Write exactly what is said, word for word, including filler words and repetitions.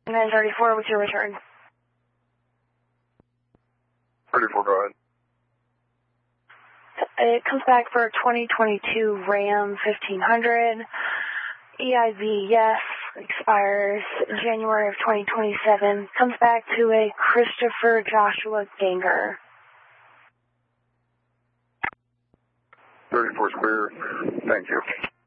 nine thirty-four, what's your return? thirty-four, go ahead. It comes back for a twenty twenty-two Ram fifteen hundred. E I V, yes, expires January of twenty twenty-seven. Comes back to a Christopher Joshua Ganger. thirty-four is clear. Thank you.